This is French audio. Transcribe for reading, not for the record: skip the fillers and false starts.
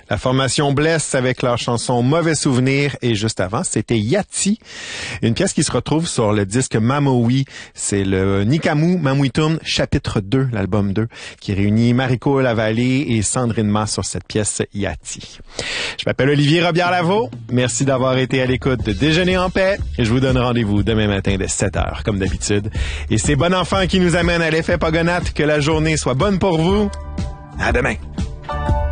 La formation Bless avec leur chanson Mauvais Souvenir. Et juste avant, c'était Yati, une pièce qui se retrouve sur le disque Mamoui. C'est le Nikamu Mamuitum chapitre 2, l'album 2, qui réunit Mariko Lavallée et Sandrine Mas sur cette pièce Yati. Je m'appelle Olivier Robillard-Lavaux. Merci d'avoir été à l'écoute de Déjeuner en paix. Et je vous donne rendez-vous demain matin dès 7h, comme d'habitude. Et c'est Bon Enfant qui nous amène à l'effet Pogonat. Que la journée soit bonne pour vous. À demain.